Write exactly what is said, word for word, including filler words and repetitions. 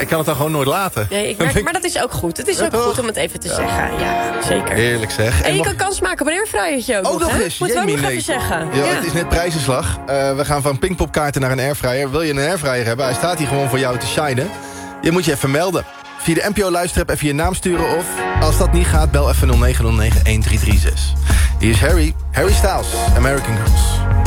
ik kan het dan gewoon nooit laten. Nee, ik merk, maar dat is ook goed. Het is Ja, ook toch? goed om het even te zeggen. Ja, zeker. Heerlijk zeg. En je mag- kan kans maken op een airfryertje ook Oh, nog, nog hè? eens. Moeten we ook nog Jemine. even zeggen. Ja, het is net prijzenslag. Uh, we gaan van Pinkpopkaarten naar een airfryer. Wil je een airfryer hebben? Hij staat hier gewoon voor jou te shinen. Je moet je even melden. Via de N P O luisterapp even je naam sturen of... als dat niet gaat, bel even nul negen nul negen een drie drie zes. Hier is Harry. Harry Styles. American Girls.